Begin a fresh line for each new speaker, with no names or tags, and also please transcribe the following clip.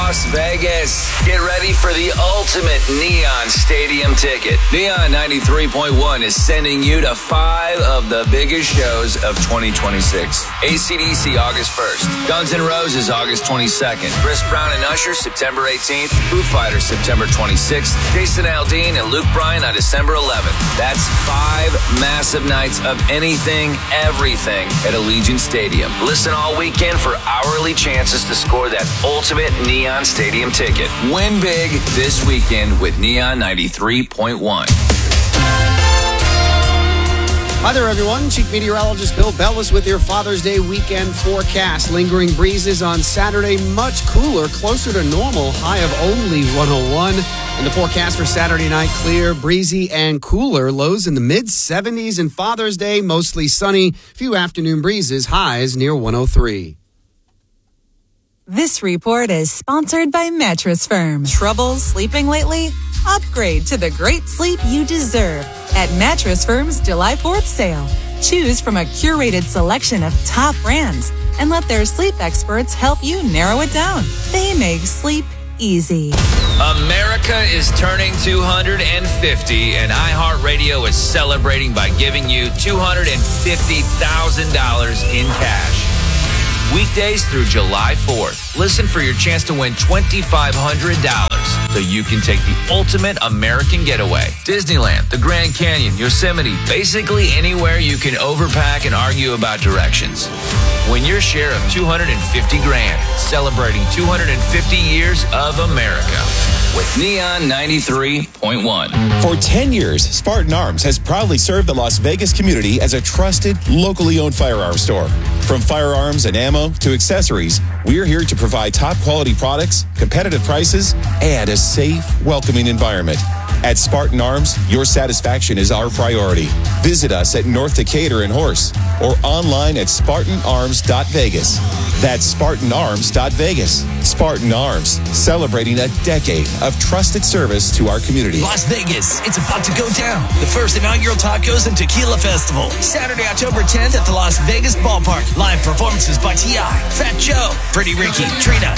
Las Vegas. Get ready for the ultimate Neon Stadium ticket. Neon 93.1 is sending you to 5 of the biggest shows of 2026. AC/DC August 1st. Guns N' Roses August 22nd. Chris Brown and Usher September 18th. Foo Fighters September 26th. Jason Aldean and Luke Bryan on December 11th. That's 5 massive nights of anything, everything at Allegiant Stadium. Listen all weekend for hourly chances to score that ultimate Neon Stadium ticket. Win big this weekend with Neon 93.1.
Hi there, everyone. Chief Meteorologist Bill Bellis with your Father's Day weekend forecast. Lingering breezes on Saturday, much cooler, closer to normal, high of only 101. And the forecast for Saturday night, clear, breezy, and cooler. Lows in the mid-70s. And Father's Day, mostly sunny. Few afternoon breezes, highs near 103.
This report is sponsored by Mattress Firm. Trouble sleeping lately? Upgrade to the great sleep you deserve at Mattress Firm's July 4th sale. Choose from a curated selection of top brands and let their sleep experts help you narrow it down. They make sleep easy.
America is turning 250, and iHeartRadio is celebrating by giving you $250,000 in cash. Weekdays through July 4th. Listen for your chance to win $2,500 so you can take the ultimate American getaway. Disneyland, the Grand Canyon, Yosemite, basically anywhere you can overpack and argue about directions. Win your share of $250,000, celebrating 250 years of America with Neon 93.1.
For 10 years, Spartan Arms has proudly served the Las Vegas community as a trusted, locally owned firearms store. From firearms and ammo to accessories, we're here to provide top-quality products, competitive prices, and a safe, welcoming environment. At Spartan Arms, your satisfaction is our priority. Visit us at North Decatur and Horse or online at SpartanArms.Vegas. That's SpartanArms.Vegas. Spartan Arms, celebrating a decade of trusted service to our community.
Las Vegas, it's about to go down. The first inaugural Tacos and Tequila Festival. Saturday, October 10th at the Las Vegas Ballpark. Live performances by T.I., Fat Joe, Pretty Ricky, Trina,